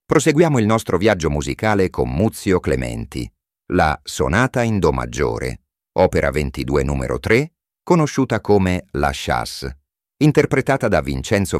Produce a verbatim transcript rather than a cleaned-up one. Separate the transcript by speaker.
Speaker 1: Proseguiamo il nostro viaggio musicale con Muzio Clementi, la Sonata in Do maggiore, opera ventidue numero tre, conosciuta come La Chasse, interpretata da Vincenzo